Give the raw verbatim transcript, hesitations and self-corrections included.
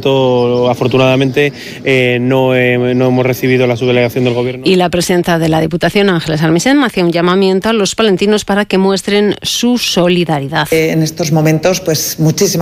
momento, afortunadamente, eh, no, he, no hemos recibido la subdelegación del Gobierno. Y la presidenta de la Diputación, Ángeles Almisen, hacía un llamamiento a los palentinos para que muestren su solidaridad. En estos momentos, pues muchísimas